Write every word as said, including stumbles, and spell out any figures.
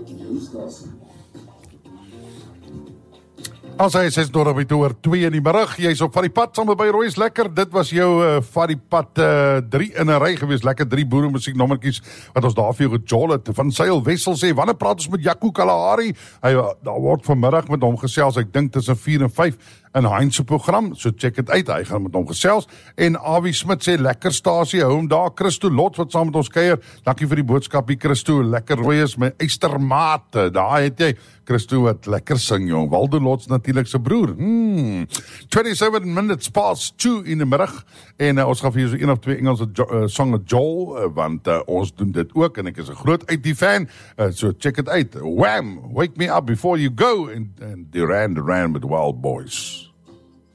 As hy sê nog by toe oor twee in die middag, jy's op van die pad saam by Roy's Lekker. Dit was jou uh, van die pad uh, drie in 'n ry gewees. Lekker drie boere musiek nommertjies wat ons daar vir jou gejol het. Van Seil Wessel sê, wanneer praat ons met Jaco Kalahari? Hy daar word vanmiddag met hom gesels. Ek dink tussen vier en vyf in Heinz se program. So check dit uit. Hy gaan met hom gesels. En Awie Smit sê lekker stasie. Hou hom daar. Christo Lot wat saam met ons kuier. Dankie vir die boodskapie Christo. Lekker rooi is my eystermate. Daar het jy Christo wat lekker sing, jong. Waldo Lots natuurlik se broer. Hmm. twenty-seven minutes past two in die middag. En uh, ons gaan vir jou so een of twee Engelse jo uh, songe Joel, uh, want uh, ons doen dit ook en ek is 'n groot uit die fan. Uh, so check it uit. Wham! Wake me up before you go. En, en Duran Duran met Wild Boys.